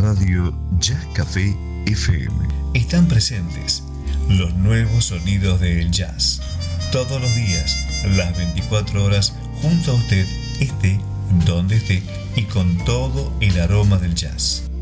radio Jazz Café FM. Están presentes los nuevos sonidos del jazz. Todos los días, las 24 horas, junto a usted, esté donde esté y con todo el aroma del jazz.